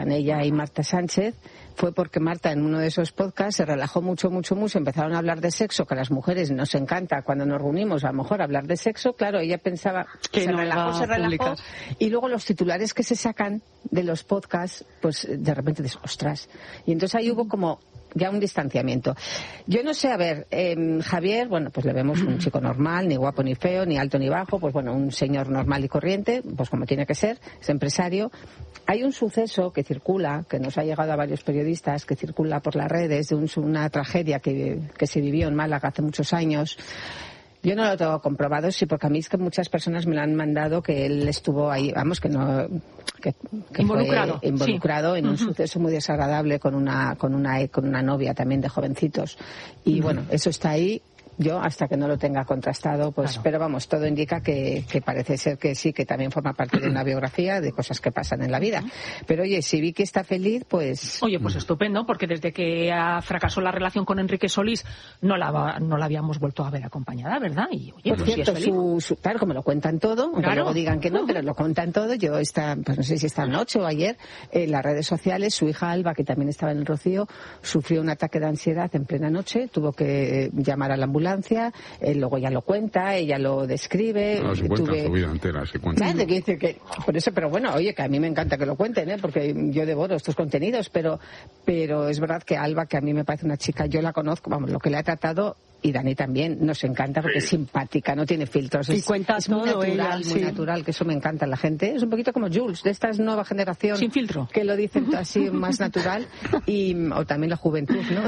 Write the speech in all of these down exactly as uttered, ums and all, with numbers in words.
están ella y Marta Sánchez, fue porque Marta en uno de esos podcasts se relajó mucho, mucho, mucho, empezaron a hablar de sexo, que a las mujeres nos encanta cuando nos reunimos a lo mejor hablar de sexo, claro, ella pensaba que se no relajó, se relajó, publicar. Y luego los titulares que se sacan de los podcasts, pues de repente dices, ostras, y entonces ahí hubo como ya un distanciamiento. Yo no sé, a ver, eh, Javier, bueno, pues le vemos un chico normal, ni guapo ni feo, ni alto ni bajo, pues bueno, un señor normal y corriente, pues como tiene que ser, es empresario. Hay un suceso que circula, que nos ha llegado a varios periodistas, que circula por las redes, de un, una tragedia que, que se vivió en Málaga hace muchos años. Yo no lo tengo comprobado, sí, porque a mí es que muchas personas me lo han mandado que él estuvo ahí, vamos, que no, que, que involucrado, fue involucrado sí. en un uh-huh. suceso muy desagradable con una, con una, con una novia también de jovencitos. Y uh-huh. bueno, eso está ahí. Yo, hasta que no lo tenga contrastado, pues, claro. Pero vamos, todo indica que, que parece ser que sí, que también forma parte de una biografía de cosas que pasan en la vida. Pero oye, si Vicky está feliz, pues... Oye, pues estupendo, porque desde que fracasó la relación con Enrique Solís, no la, no la habíamos vuelto a ver acompañada, ¿verdad? Y oye, Por pues cierto, si es su, su, claro, como lo cuentan todo, aunque claro. luego digan que no, pero lo cuentan todo. Yo, esta, pues no sé si esta noche o ayer, en las redes sociales, su hija Alba, que también estaba en el Rocío, sufrió un ataque de ansiedad en plena noche, tuvo que llamar a la ambulancia. Él luego ya lo cuenta, ella lo describe. No, se cuenta tuve... su vida entera, se cuenta. ¿Sabes? Que dice que, por eso, pero bueno, oye, que a mí me encanta que lo cuenten, ¿eh? Porque yo devoro estos contenidos, pero, pero es verdad que Alba, que a mí me parece una chica, yo la conozco, vamos, lo que le ha tratado, y Dani también, nos encanta porque sí. Es simpática, no tiene filtros. Y es, cuenta es todo muy natural, ella, muy sí. natural, que eso me encanta en la gente. Es un poquito como Jules, de esta nueva generación. Sin filtro. Que lo dicen así más natural, y, o también la juventud, ¿no?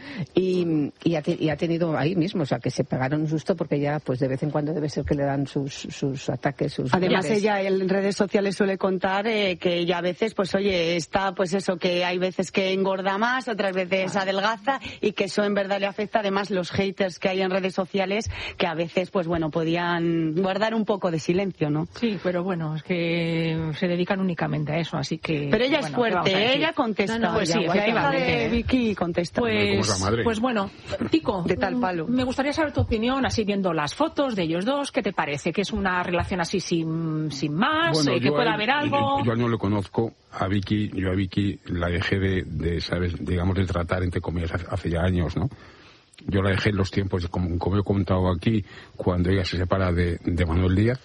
Y, y, ha, y ha tenido ahí mismo, o sea, que se pegaron un susto porque ya, pues de vez en cuando debe ser que le dan sus, sus ataques, sus... Además, dolores. ella en redes sociales suele contar eh, que ella a veces, pues oye, está, pues eso, que hay veces que engorda más, otras veces ah. adelgaza, y que eso en verdad le afecta. Además, los haters que hay en redes sociales, que a veces, pues bueno, podían guardar un poco de silencio, ¿no? Sí, pero bueno, es que se dedican únicamente a eso, así que... Pero ella bueno, es fuerte, ella contesta. No, no, pues sí, la hija de Vicky contesta. Pues, pues bueno, Tico, de tal palo. Me gustaría saber tu opinión, así viendo las fotos de ellos dos, ¿qué te parece? ¿Que es una relación así sin, sin más? Bueno, ¿Que pueda haber algo? Yo no lo conozco. A Vicky, yo a Vicky la dejé de, de ¿sabes? Digamos, de tratar, entre comillas, hace ya años, ¿no? Yo la dejé en los tiempos, como, como he contado aquí, cuando ella se separa de, de Manuel Díaz.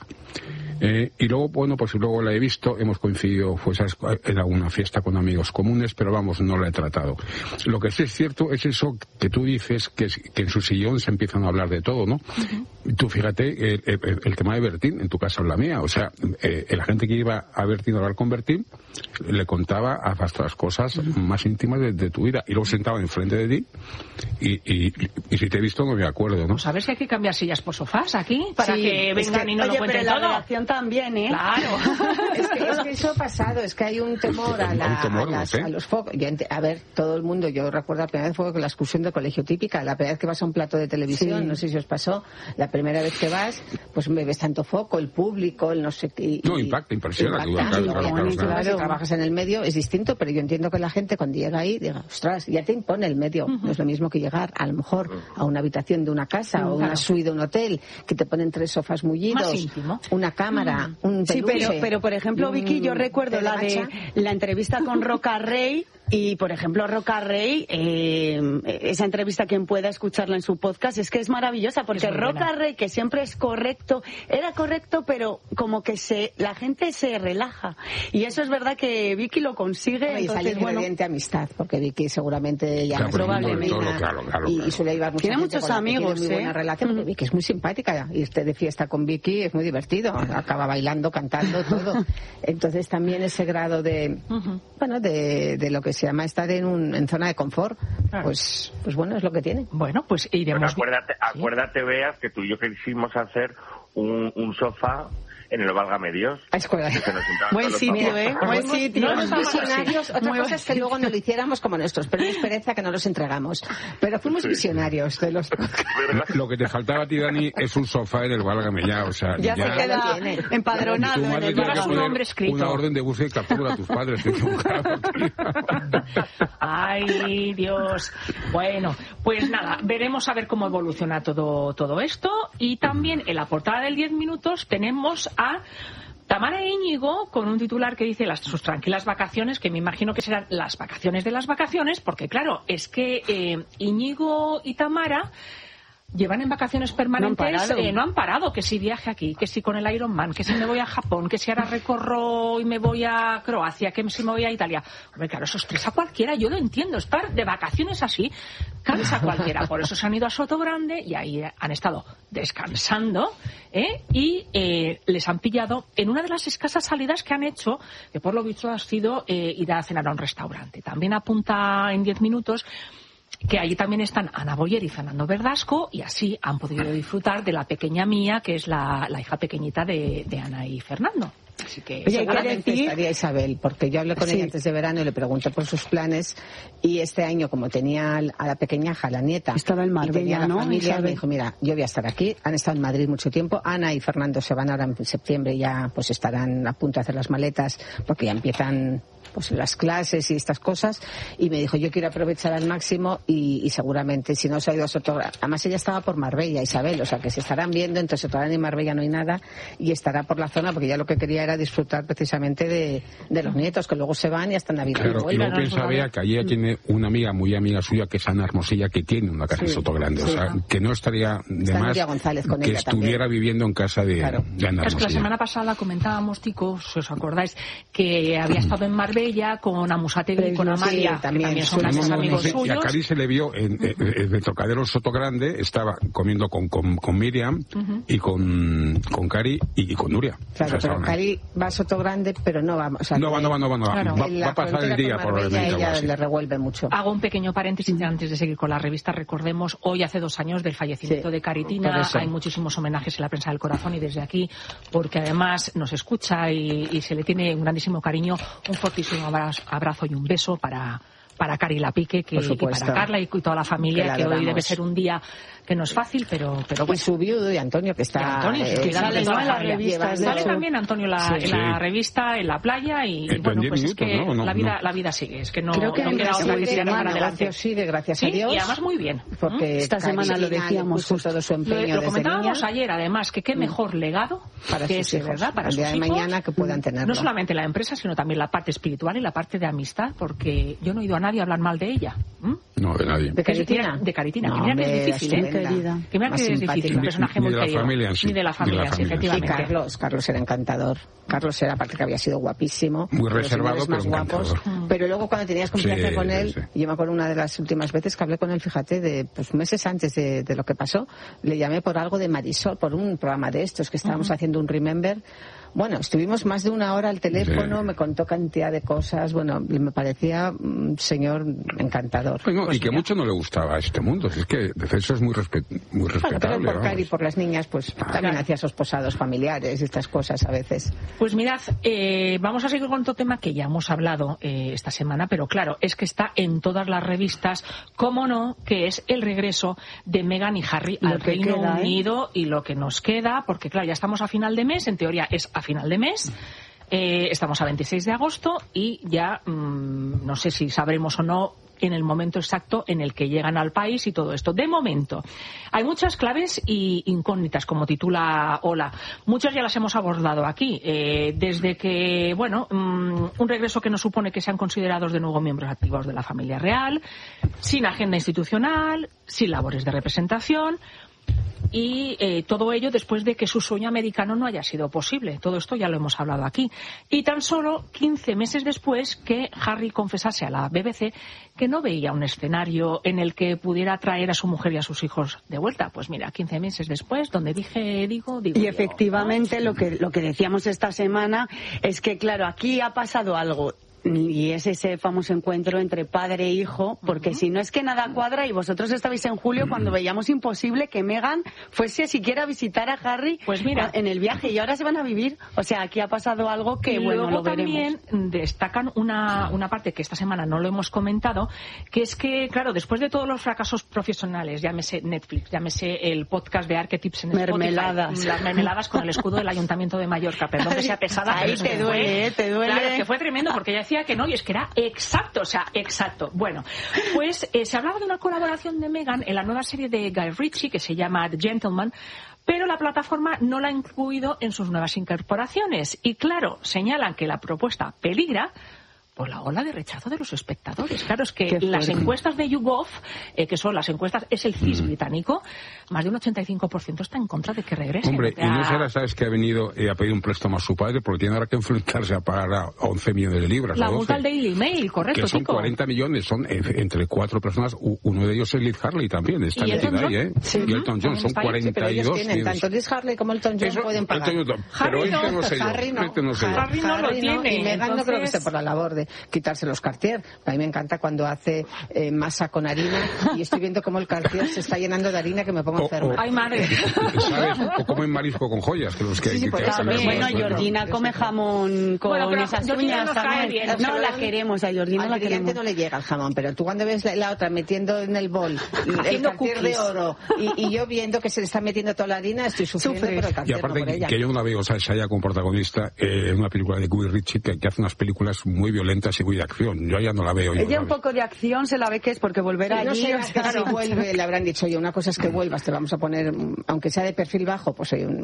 Eh, y luego, bueno, pues luego la he visto, hemos coincidido, pues en alguna fiesta con amigos comunes, pero vamos, no la he tratado. Lo que sí es cierto es eso que tú dices, que, que en su sillón se empiezan a hablar de todo, ¿no? Uh-huh. Tú fíjate, el, el, el tema de Bertín, en tu casa o la mía, o sea, eh, la gente que iba a Bertín a hablar con Bertín, le contaba hasta las cosas uh-huh. más íntimas de, de tu vida, y luego sentaba enfrente de ti, y, y, y si te he visto no me acuerdo, ¿no? Pues a ver si hay que cambiar sillas por sofás aquí, para sí, que vengan que, y no oye, lo cuenten pero la todo. relación también, ¿eh? Claro. es, que, es que eso ha pasado, es que hay un temor a, la, temor, a, las, no sé. a los focos. A ver, todo el mundo, yo recuerdo la primera vez fue con la excursión de colegio típica, la primera vez que vas a un plato de televisión, sí. No sé si os pasó, la primera vez que vas, pues me ves tanto foco, el público, el no sé qué. No, impacta, impresiona. Impacta, claro, sí, claro, claro, claro, claro. Si trabajas en el medio es distinto, pero yo entiendo que la gente cuando llega ahí diga, ostras, ya te impone el medio. Uh-huh. No es lo mismo que llegar a lo mejor a una habitación de una casa uh-huh. o una suite de un hotel, que te ponen tres sofás mullidos, una cámara, uh-huh. un peluche. Sí, pero, pero por ejemplo, Vicky, yo recuerdo la de la entrevista con Roca Rey. Y, por ejemplo, Roca Rey, eh, esa entrevista, quien pueda escucharla en su podcast, es que es maravillosa, porque es Roca Rey, que siempre es correcto, era correcto, pero como que se la gente se relaja. Y eso es verdad que Vicky lo consigue. Y entonces, sale el ingrediente bueno, amistad, porque Vicky seguramente ya claro, es probablemente todo, claro, claro, y, claro. y suele llevar mucha tiene gente muchos con amigos, tiene muy ¿eh? buena relación, porque Vicky es muy simpática, y usted de fiesta con Vicky es muy divertido, acaba bailando, cantando, todo. Entonces también ese grado de, uh-huh. bueno, de, de lo que se llama estar en un en zona de confort, claro. pues pues bueno, es lo que tiene. Bueno, pues iremos. Pero acuérdate, acuérdate, ¿sí? Veas que tú y yo quisimos hacer un, un sofá en el Válgame Dios. Buen sitio, ¿eh? Buen sitio. No, no visionarios. Otra Muy cosa es que luego no lo hiciéramos como nuestros, pero es pereza que no los entregamos. Pero fuimos sí. visionarios de los... Lo que te faltaba a ti, Dani, es un sofá en el Válgame ya, o sea... Ya, ya se queda empadronado tu madre en el Válgame. Un nombre escrito. Una orden de búsqueda y captura a tus padres. Ay, Dios. Bueno, pues nada, veremos a ver cómo evoluciona todo, todo esto. Y también en la portada del diez minutos tenemos a Tamara e Íñigo, con un titular que dice las, sus tranquilas vacaciones, que me imagino que serán las vacaciones de las vacaciones, porque claro, es que eh, Íñigo y Tamara llevan en vacaciones permanentes, no han, parado. Eh, no han parado, que si viaje aquí, que si con el Ironman, que si me voy a Japón, que si ahora recorro y me voy a Croacia, que si me voy a Italia. Hombre, claro, eso estresa a cualquiera, yo lo entiendo, estar de vacaciones así cansa a cualquiera, por eso se han ido a Sotogrande y ahí han estado descansando, ¿eh? y eh, les han pillado en una de las escasas salidas que han hecho, que por lo visto ha sido eh, ir a cenar a un restaurante. También apunta en diez minutos que allí también están Ana Boyer y Fernando Verdasco, y así han podido disfrutar de la pequeña Mía, que es la, la hija pequeñita de, de Ana y Fernando. Así que Oye, seguramente decir... estaría Isabel, porque yo hablé con sí. ella antes de verano y le pregunté por sus planes, y este año, como tenía a la pequeñaja, a la nieta, estaba en Marbella, la ¿no? familia, Isabel. me dijo, mira, yo voy a estar aquí, han estado en Madrid mucho tiempo, Ana y Fernando se van ahora en septiembre, ya pues estarán a punto de hacer las maletas, porque ya empiezan pues las clases y estas cosas, y me dijo, yo quiero aprovechar al máximo, y, y seguramente si no se ha ido a Sotogrande, además ella estaba por Marbella, Isabel, o sea que se estarán viendo, entre Sotogrande y Marbella no hay nada, y estará por la zona, porque ya lo que quería era disfrutar precisamente de, de los nietos, que luego se van y hasta Navidad. Claro, y luego piensa Bea que allí ella tiene una amiga muy amiga suya, que es Ana Hermosilla, que tiene una casa sí, en Sotogrande, sí, o sea, que no estaría de más que estuviera también viviendo en casa de, claro. de Ana Hermosilla. Es que la semana pasada comentábamos, chicos, si os acordáis, que había estado en Marbella con Amusate y con Amalia, sí, también, que también son grandes no, no, amigos no sé, suyos. Y a Cari se le vio en, en, en el Trocadero Sotogrande, estaba comiendo con, con, con Miriam uh-huh. y con, con Cari y, y con Nuria. Claro, o sea, pero Cari va a Sotogrande, pero no va, o sea, no va, no va, no va, no va, claro. va, va a pasar el día probablemente. Ella le revuelve mucho. Hago un pequeño paréntesis antes de seguir con la revista. Recordemos, hoy hace dos años del fallecimiento sí, de Caritina, hay muchísimos homenajes en la prensa del corazón, y desde aquí, porque además nos escucha y, y se le tiene un grandísimo cariño, un fortísimo abrazo, abrazo y un beso para para Cari Lapique, que, que para Carla y toda la familia, que, que hoy debe ser un día que no es fácil, pero pero bueno. Y su viudo, y Antonio, que está... Y Antonio, eh, que sale, ¿no? en la revista. Sale también Antonio la, sí. en la revista, en la playa, y, y bueno, pues minutos, es que ¿no? No, la vida no. la vida sigue, es que no, Creo que no queda otra que tirar para adelante. Sigue, gracias sí, a Dios. Y además muy bien. Porque ¿Mm? esta semana lo decíamos, justo todo su empeño. Lo, lo comentábamos niña. ayer, además, que qué mejor legado para que sus ese, ¿verdad? Para el día sus de hijos, mañana que puedan tenerlo. No solamente la empresa, sino también la parte espiritual y la parte de amistad, porque yo no he oído a nadie hablar mal de ella. ¿Mm? No, de nadie. ¿De Caritina? De Caritina, no, que mira que es difícil, ¿eh? Querida. Que mira que es difícil, un personaje muy querido. Familia, sí. Ni de la familia, de la sí, familia, efectivamente. Y Carlos, Carlos era encantador. Carlos era, aparte que había sido guapísimo. Muy reservado, pero guapos. encantador. Pero luego cuando tenías confianza sí, con él, sí, sí. yo me acuerdo una de las últimas veces que hablé con él, fíjate, de pues meses antes de, de lo que pasó, le llamé por algo de Marisol, por un programa de estos que estábamos uh-huh. haciendo un Remember. Bueno, estuvimos más de una hora al teléfono, sí. me contó cantidad de cosas, bueno, me parecía un señor encantador. Bueno, pues y que mira. mucho no le gustaba a este mundo, es que eso es muy, respet, muy respetable. Bueno, pero por Cari y por las niñas, pues ah, también hacía sus posados familiares y estas cosas a veces. Pues mirad, eh, vamos a seguir con otro tema que ya hemos hablado eh, esta semana, pero claro, es que está en todas las revistas, cómo no, que es el regreso de Meghan y Harry lo al Reino queda, Unido, ¿eh? Y lo que nos queda, porque claro, ya estamos a final de mes, en teoría es a final de mes. Eh, estamos a veintiséis de agosto y ya mmm, no sé si sabremos o no en el momento exacto en el que llegan al país y todo esto. De momento, hay muchas claves y incógnitas, como titula Hola. Muchas ya las hemos abordado aquí. Eh, desde que, bueno, mmm, un regreso que no supone que sean considerados de nuevo miembros activos de la familia real, sin agenda institucional, sin labores de representación. Y eh, todo ello después de que su sueño americano no haya sido posible. Todo esto ya lo hemos hablado aquí. Y tan solo quince meses después que Harry confesase a la B B C que no veía un escenario en el que pudiera traer a su mujer y a sus hijos de vuelta. Pues mira, quince meses después, donde dije, digo, digo. Y efectivamente, ¿no? lo que lo que decíamos esta semana es que, claro, aquí ha pasado algo. Y es ese famoso encuentro entre padre e hijo, porque uh-huh. si no es que nada cuadra, y vosotros estabais en julio cuando veíamos imposible que Meghan fuese siquiera a visitar a Harry pues mira, en el viaje, y ahora se van a vivir. O sea, aquí ha pasado algo que, y bueno, luego lo veremos. También destacan una, una parte que esta semana no lo hemos comentado, que es que, claro, después de todos los fracasos profesionales, llámese Netflix, llámese el podcast de Archetypes en mermeladas. Spotify, las mermeladas con el escudo del Ayuntamiento de Mallorca, perdón que sea pesada. Ahí te duele, fue, eh, te duele. Claro, que fue tremendo, porque ya decía que no, y es que era exacto, o sea, exacto. Bueno, pues eh, se hablaba de una colaboración de Meghan en la nueva serie de Guy Ritchie que se llama The Gentleman, pero la plataforma no la ha incluido en sus nuevas incorporaciones. Y claro, señalan que la propuesta peligra por la ola de rechazo de los espectadores. Claro, es que las encuestas de YouGov, eh, que son las encuestas, es el C I S mm. británico, más de un ochenta y cinco por ciento está en contra de que regrese. Hombre, y no será, sabes, que ha venido y eh, ha pedido un préstamo a su padre porque tiene ahora que enfrentarse a pagar a once millones de libras. La multa al Daily Mail, correcto, que son chico. cuarenta millones, son eh, entre cuatro personas, uno de ellos es Liz Harley también, está metida ahí, ¿eh? Sí. Y Elton John, son cuarenta y dos. Sí, tienen, tanto Liz Harley como Elton John Eso, pueden pagar. Elton John, pero este no sé yo. Harry no, este no sé yo. Harry no lo Harry tiene. No, y Meghan entonces... no creo que esté por la labor de quitarse los Cartier. A mí me encanta cuando hace eh, masa con harina y estoy viendo cómo el Cartier se está llenando de harina que me pongo enferma. Ay, madre. ¿Sabes? O comen marisco con joyas, que los que, sí, sí, que, pues que también, bueno, Georgina come jamón con bueno, esas uñas no también. No la queremos, a Georgina al la queremos. no le llega el jamón, pero tú cuando ves la, la otra metiendo en el bol el Cartier de oro y, y yo viendo que se le está metiendo toda la harina, estoy sufriendo por el Cartier. Y aparte no por ella. que yo no la veo, o sea, se haya como protagonista eh, en una película de Guy Ritchie que, que hace unas películas muy violentas y muy de acción. Yo ya no la veo. Ella un poco de acción se la ve que es porque volver allí... No sé, o sea, si vuelve, le habrán dicho, oye, una cosa es que vuelvas, te vamos a poner, aunque sea de perfil bajo, pues hay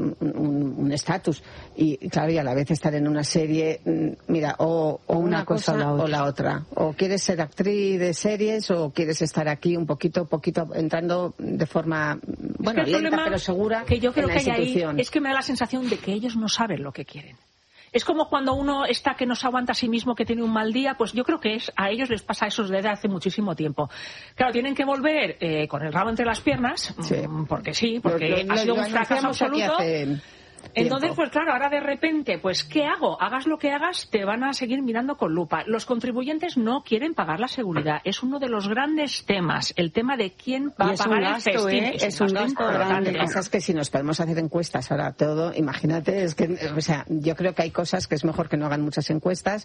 un estatus. Y claro, y a la vez estar en una serie, mira, o, o una, una cosa, cosa o la otra. O quieres ser actriz de series o quieres estar aquí un poquito, poquito entrando de forma, bueno, es que lenta pero segura que yo creo en la que hay institución. Ahí, es que me da la sensación de que ellos no saben lo que quieren. Es como cuando uno está que no se aguanta a sí mismo, que tiene un mal día, pues yo creo que es a ellos les pasa eso desde hace muchísimo tiempo. Claro, tienen que volver eh, con el rabo entre las piernas, sí. porque sí, porque lo, lo, ha sido lo, un fracaso absoluto. Entonces, pues claro, ahora de repente, pues ¿qué hago? Hagas lo que hagas, te van a seguir mirando con lupa. Los contribuyentes no quieren pagar la seguridad. Es uno de los grandes temas, el tema de quién va a pagar el festín. ¿eh? Es, es un gasto grande. Lo que pasa es que si nos podemos hacer encuestas ahora todo, imagínate, es que, o sea, yo creo que hay cosas que es mejor que no hagan muchas encuestas.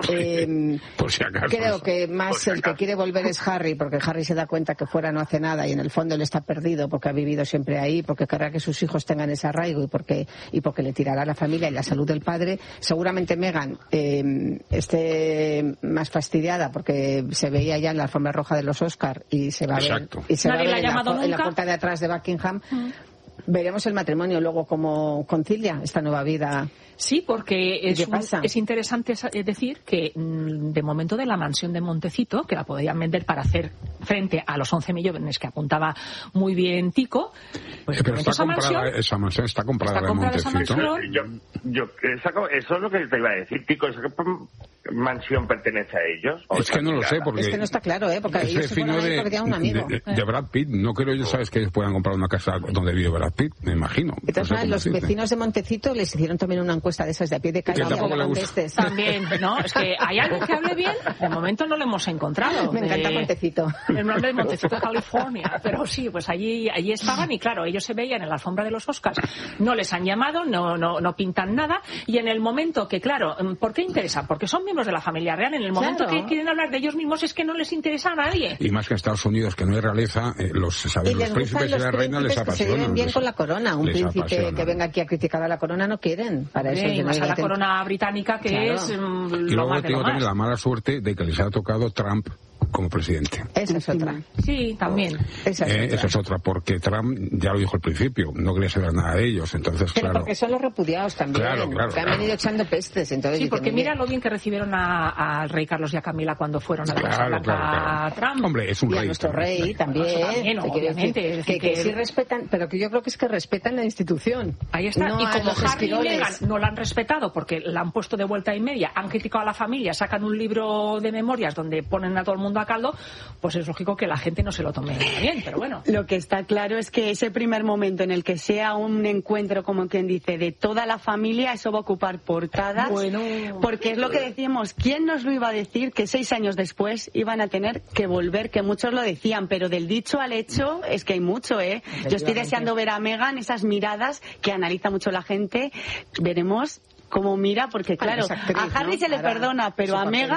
Eh, Por si acaso. Creo que más si el que quiere volver es Harry, porque Harry se da cuenta que fuera no hace nada y en el fondo él está perdido porque ha vivido siempre ahí, porque querrá que sus hijos tengan ese arraigo y porque y porque le tirará la familia y la salud del padre. Seguramente Meghan eh, esté más fastidiada porque se veía ya en la alfombra roja de los Oscar y se va a ver, y se va a ver en, la, en la puerta de atrás de Buckingham. Mm. Veremos el matrimonio luego cómo concilia esta nueva vida. Sí, porque es, un, es interesante decir que de momento de la mansión de Montecito, que la podían vender para hacer frente a los once millones que apuntaba muy bien Tico, pues eh, pero está esa, comprada, mansión, esa mansión está comprada está de Montecito. Yo, yo, esa, eso es lo que te iba a decir, Tico. ¿Esa mansión pertenece a ellos? Es que no lo sé, porque... Es que no está claro, ¿eh? Porque ellos se fueron ahí porque tienen un amigo. De, de, de Brad Pitt, no creo yo, sabes, que ellos puedan comprar una casa donde vive Brad Pitt, me imagino. Entonces, no sé los decirte. Vecinos de Montecito les hicieron también una encuesta de esas de a pie de calle. También, ¿no? Es que hay algo que hable bien, de momento no lo hemos encontrado. Me encanta de... Montecito. El nombre de Montecito, California. Pero sí, pues allí, allí estaban y claro, ellos se veían en la alfombra de los Oscars. No les han llamado, no, no, no pintan nada. Y en el momento que, claro, ¿por qué interesan? Porque son miembros de la familia real. En el momento claro. que quieren hablar de ellos mismos es que no les interesa a nadie. Y más que en Estados Unidos, que no hay realeza, eh, los, ¿sabes? los príncipes y la reina les apasionan. Se lleven bien les, con la corona. Un príncipe apasionan. que venga aquí a criticar a la corona no quieren. Para Bien, eso más a la corona británica que claro. es mm, y lo luego más de tengo lo también más. la mala suerte de que les ha tocado Trump como presidente. Esa es otra. Sí, también. Esa es, eh, otra. esa es otra, porque Trump ya lo dijo al principio, no quería saber nada de ellos, entonces Pero claro. porque son los repudiados también, claro, claro, que han claro. venido echando pestes. Entonces, sí, porque mira lo bien que recibieron al rey Carlos y a Camila cuando fueron a la Casa Blanca claro, claro. Trump. Hombre, es un y rey. a nuestro también. rey también. Bueno, también obviamente. Que, que, que, que sí respetan, pero que yo creo que es que respetan la institución. Ahí está. No y como Harry y Meghan esquiroles. no la han respetado porque la han puesto de vuelta y media, han criticado a la familia, sacan un libro de memorias donde ponen a todo el mundo a caldo, pues es lógico que la gente no se lo tome bien, pero bueno. Lo que está claro es que ese primer momento en el que sea un encuentro, como quien dice, de toda la familia, eso va a ocupar portadas. Bueno. Porque es lo que decíamos, ¿quién nos lo iba a decir que seis años después iban a tener que volver? Que muchos lo decían, pero del dicho al hecho es que hay mucho, ¿eh? Yo estoy deseando ver a Meghan, esas miradas que analiza mucho la gente. Veremos cómo mira, porque claro, actriz, a Harry ¿no? se le perdona, pero a Meghan...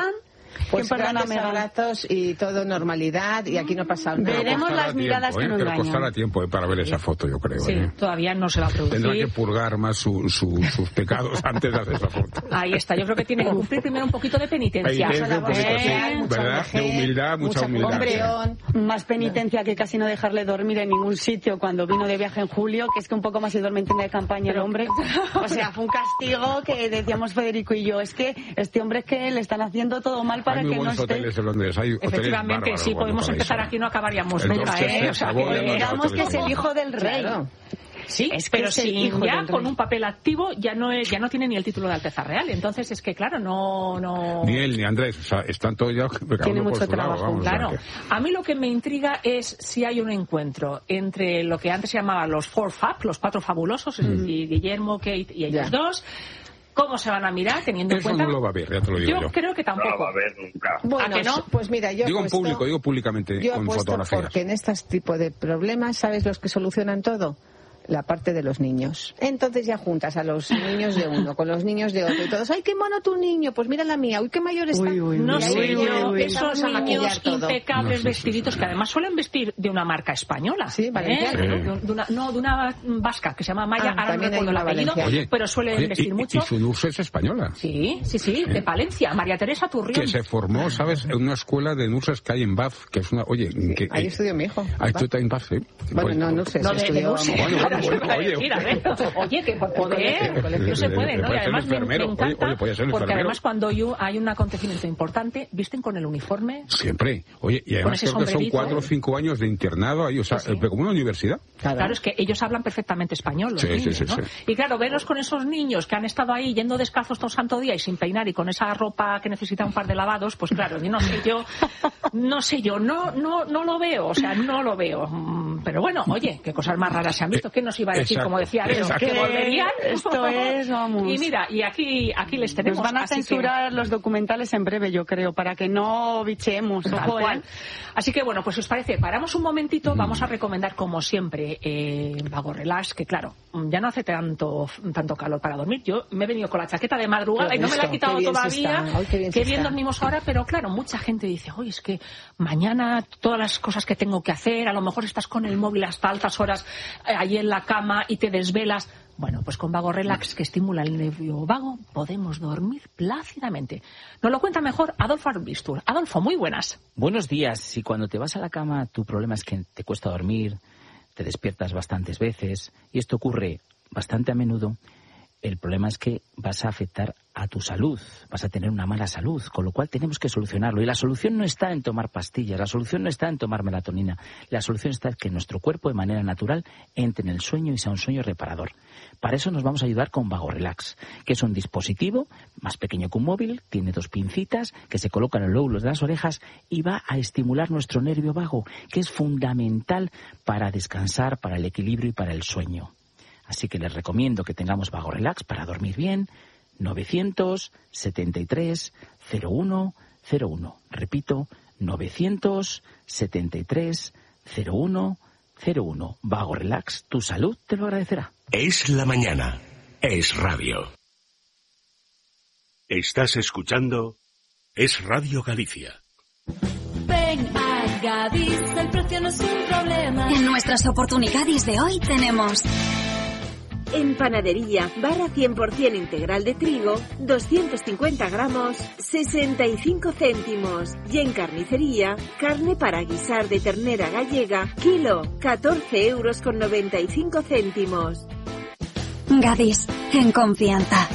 Pues perdona, grandes abrazos y todo normalidad, y aquí no ha pasado nada. Veremos las miradas tiempo, que ¿eh? nos Pero engañan. costará tiempo ¿eh? para ver esa foto, yo creo. Sí, ¿eh? todavía no se va a producir. Tendrá que purgar más su, su, sus pecados antes de hacer esa foto. Ahí está, yo creo que tiene que cumplir primero un poquito de penitencia. Penitencia, un poquito, sí, Eh, mucha ¿verdad? vejez, De humildad, mucha humildad. comprensión. Más penitencia que casi no dejarle dormir en ningún sitio cuando vino de viaje en julio, que es que un poco más se duerme en tienda de campaña el hombre. O sea, fue un castigo que decíamos Federico y yo, es que este hombre es que le están haciendo todo mal para Hay muy que no buenos esté. hoteles en Londres, hay hoteles Efectivamente, bárbaros sí, cuando podemos para empezar eso. aquí y no acabaríamos El nunca, Dorchester, ¿eh? O sea, Savoy, que- además, Digamos que es hoteles el hijo del rey. Claro. Sí, Es que pero es el sin hijo ya del con rey. un papel activo ya no es, ya no tiene ni el título de Alteza Real. Entonces es que claro, no no Ni él ni Andrés, o sea, están todos ya cada Tiene uno por mucho su lado, trabajo, vamos, o sea Claro, que- a mí lo que me intriga es si hay un encuentro entre lo que antes se llamaba los Four Fab, los cuatro fabulosos, es decir, Guillermo, Kate y ellos Ya. dos. ¿Cómo se van a mirar teniendo en Eso cuenta? no lo va a ver, ya te lo digo yo, yo. creo que No lo tampoco. va a ver nunca. Bueno, ¿A que no? pues mira, yo Digo en apuesto- público, digo públicamente Yo con apuesto fotografías. porque en este tipo de problemas, ¿sabes los que solucionan todo? La parte de los niños. Entonces ya juntas a los niños de uno con los niños de otro y todos, ¡ay, qué mono tu niño! Pues mira la mía, ¡uy, qué mayor está! Uy, uy, No Y ahí sé ya yo, empezamos esos a maquillar niños todo. impecables No, sí, sí, vestiditos sí. que además suelen vestir de una marca española. Sí, valenciana. ¿eh? Sí. De, de una, no, de una vasca que se llama Maya, Ah, ahora no también hay recuerdo el una apellido, valenciana. Oye, pero suelen oye, vestir y, mucho. Y su Nurse es española. Sí, sí, sí, de Palencia, María Teresa Turrión. Que se formó, ¿sabes? En una escuela de nurses que hay en Bath, que es una... Oye, que... Ahí eh, estudió mi hijo. Ahí tú estás en Bath, ¿sí? Bueno, no, no sé, No, si de, de estudió... Nurse. Bueno, bueno, Ahora bueno, se puede oye. decir, a ver. Oye, que por poder, no se puede, ¿no? Y Puede ser además me, me enfermero. Oye, encanta, oye, podía ser porque enfermero. además cuando yo- hay un acontecimiento importante, visten con el uniforme. Siempre. Oye, y además ese creo que son sombrerito. cuatro o cinco años de internado ahí, o sea, Sí, sí. eh, como una universidad. Claro. es que ellos hablan perfectamente español, los Sí, sí, niños, sí, ¿no? sí. Y claro, verlos con esos niños que han estado ahí yendo descalzos todo santo día y sin peinar y con esa ropa que necesita un par de lavados, pues claro, yo no sé yo, no sé yo, no, no, no lo veo, o sea, no lo veo. Mm, Pero bueno, oye, qué cosas más raras se han visto. ¿Quién nos iba a decir, Exacto, como decía Leo, exacto. que volverían? Esto es, vamos. Y mira, y aquí, aquí les tenemos. Nos van a así que- censurar los documentales en breve, yo creo, para que no bicheemos. Tal Ojo, ¿eh? cual. Así que bueno, pues si os parece, paramos un momentito, vamos a recomendar como siempre eh, Vago Relax, que claro, ya no hace tanto tanto calor para dormir. Yo me he venido con la chaqueta de madrugada Qué y no me la he gusto, quitado qué bien se todavía. está. Ay, qué bien se está. dormimos ahora, pero claro, mucha gente dice, oye, es que mañana todas las cosas que tengo que hacer, a lo mejor estás con el móvil hasta altas horas eh, ahí en la cama y te desvelas. Bueno, pues con Vago Relax, que estimula el nervio vago, podemos dormir plácidamente. Nos lo cuenta mejor Adolfo Arbistur. Adolfo, muy buenas. Buenos días. Si cuando te vas a la cama tu problema es que te cuesta dormir, te despiertas bastantes veces, y esto ocurre bastante a menudo, el problema es que vas a afectar a tu salud, vas a tener una mala salud, con lo cual tenemos que solucionarlo. Y la solución no está en tomar pastillas, la solución no está en tomar melatonina, la solución está en que nuestro cuerpo de manera natural entre en el sueño y sea un sueño reparador. Para eso nos vamos a ayudar con Vago Relax, que es un dispositivo más pequeño que un móvil, tiene dos pincitas que se colocan en los lóbulos de las orejas y va a estimular nuestro nervio vago, que es fundamental para descansar, para el equilibrio y para el sueño. Así que les recomiendo que tengamos Vago Relax para dormir bien. novecientos setenta y tres cero uno cero uno. Repito, novecientos setenta y tres cero uno cero uno. Vago Relax, tu salud te lo agradecerá. Es la mañana. Es radio. Estás escuchando Es Radio Galicia. Ven a Gadis, el precio no es un problema. En nuestras oportunidades de hoy tenemos En panadería, barra cien por ciento integral de trigo, doscientos cincuenta gramos, sesenta y cinco céntimos. Y en carnicería, carne para guisar de ternera gallega, kilo, catorce euros con noventa y cinco céntimos. Gadis, en confianza.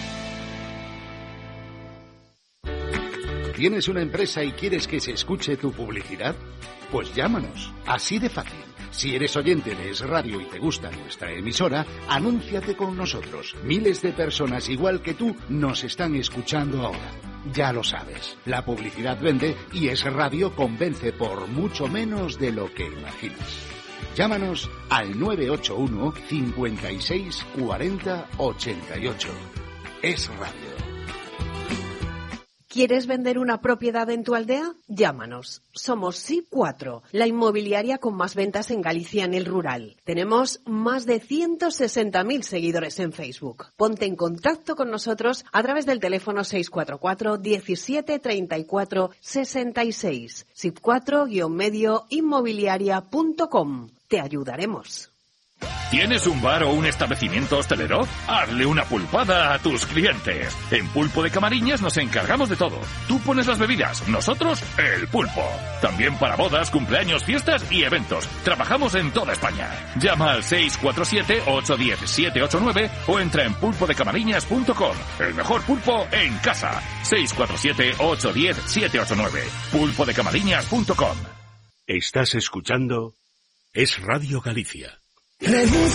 ¿Tienes una empresa y quieres que se escuche tu publicidad? Pues llámanos, así de fácil. Si eres oyente de Es Radio y te gusta nuestra emisora, anúnciate con nosotros. Miles de personas igual que tú nos están escuchando ahora. Ya lo sabes, la publicidad vende y Es Radio convence por mucho menos de lo que imaginas. Llámanos al nueve ocho uno, cincuenta y seis, cuarenta, ochenta y ocho. Es Radio. ¿Quieres vender una propiedad en tu aldea? Llámanos. Somos S I P cuatro, la inmobiliaria con más ventas en Galicia en el rural. Tenemos más de ciento sesenta mil seguidores en Facebook. Ponte en contacto con nosotros a través del teléfono seis cuatro cuatro diecisiete treinta y cuatro sesenta y seis. S I P cuatro guion medio inmobiliaria punto com. Te ayudaremos. ¿Tienes un bar o un establecimiento hostelero? Hazle una pulpada a tus clientes. En Pulpo de Camariñas nos encargamos de todo. Tú pones las bebidas, nosotros el pulpo. También para bodas, cumpleaños, fiestas y eventos. Trabajamos en toda España. Llama al seis cuatro siete, ocho uno cero, siete ocho nueve o entra en pulpo de camariñas punto com. El mejor pulpo en casa. seis cuatro siete, ocho uno cero, siete ocho nueve. pulpo de camariñas punto com. Estás escuchando Es Radio Galicia. Reduce